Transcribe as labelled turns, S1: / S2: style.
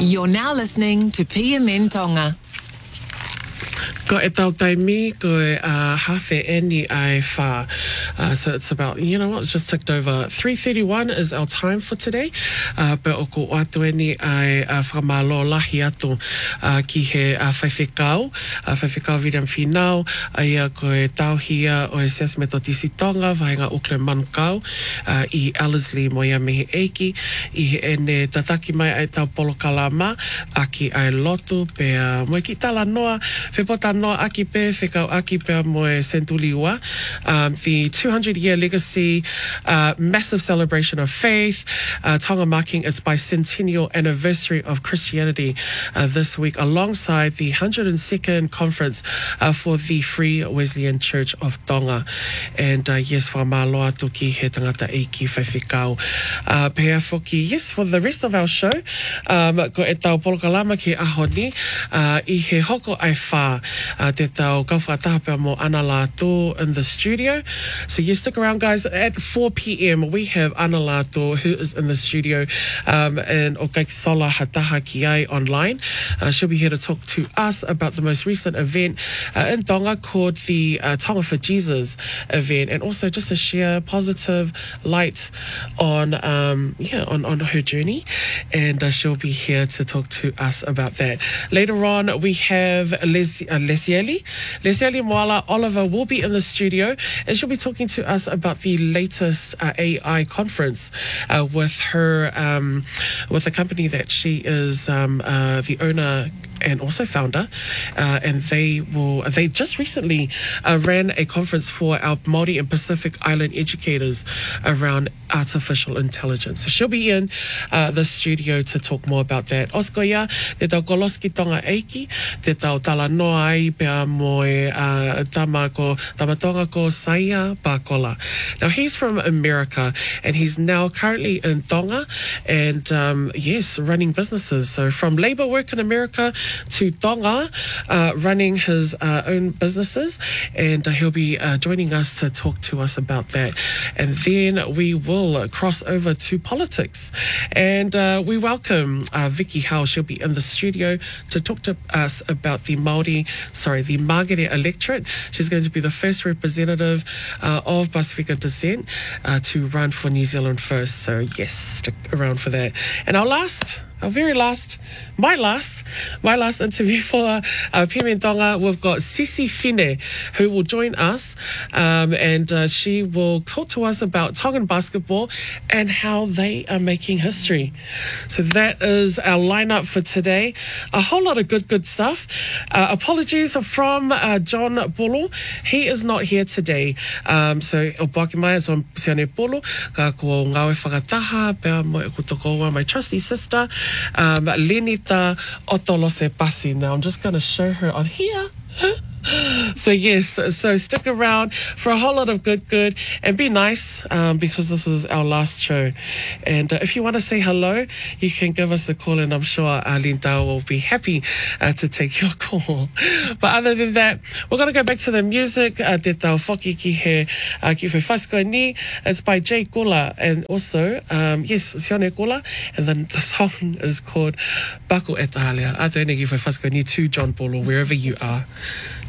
S1: You're now listening to PMN Tonga.
S2: Ko e tau taimi, ko e hawhi e ni ai wha. So it's about, you know what, it's just ticked over. 3:31 is our time for today. Pe o ko atu e ni ai whakamalo lahi atu ki he whaiwhekau. Whaiwhekau viram whinau. Ia ko e tauhia o e Seas me Totisi Tonga, vahenga Auckland Manukau, I Ellerslie mo ia mihi eiki. I e ne tataki mai ai tau polo kalama, aki ai lotu, pe mo e ki tala noa, whepota noa aki pe, whekau aki pe mo e Sentuliua. The 200-year legacy, massive celebration of faith, Tonga marking its bicentennial anniversary of Christianity this week, alongside the 102nd conference for the Free Wesleyan Church of Tonga. And yes, whamalo atu ki he tangata e ki whaiwhekau. Pea whoki, yes, for the rest of our show, ko e tau polokalama ki ahoni, I he hoko ai wha, te tau kawhataha mo ana lātou in the studio. So you stick around, guys. At 4 p.m. we have Ana Lātou, who is in the studio, and o kai sola hataha ki ai online. She'll be here to talk to us about the most recent event in Tonga called the Tonga for Jesus event, and also just to share positive light on on her journey. And she'll be here to talk to us about that. Later on, we have Lesieli Moala Oliver will be in the studio, and she'll be talking to us about the latest AI conference with her with a company that she is the owner and also founder, and they just recently ran a conference for our Māori and Pacific Island educators around artificial intelligence. So she'll be in the studio to talk more about that. Oskoia, te tau koloski tonga eiki, te tau tala noa ai pea moe tamatonga ko Saia Pakola. Now he's from America, and he's now currently in Tonga, and yes, running businesses. So from labor work in America to Tonga, running his own businesses, and he'll be joining us to talk to us about that. And then we will cross over to politics, and we welcome Vicky Howe. She'll be in the studio to talk to us about the Māngere electorate. She's going to be the first representative of Pacifica descent to run for New Zealand First. So yes, stick around for that. And my last interview for PMN Tonga, we've got Sisi Fine, who will join us, and she will talk to us about Tongan basketball and how they are making history. So that is our lineup for today. A whole lot of good stuff. Apologies from John Polo. He is not here today. So o paki mai is on Sione Polo, ka ko ngawe whakataha, pea mo e kutokoa, my trusty sister, Lenita Otolose Pasi. Now I'm just going to show her on here. So yes, so stick around for a whole lot of good, and be nice, because this is our last show. And if you want to say hello, you can give us a call, and I'm sure Linda will be happy to take your call. But other than that, we're going to go back to the music. Te tau whoki ki he whaiwhasko ni. It's by Jay Kula, and also yes, Sione Kula, and then the song is called Bako e Tahalea. Ate ne ki whaiwhasko ni to John Paul, or wherever you are.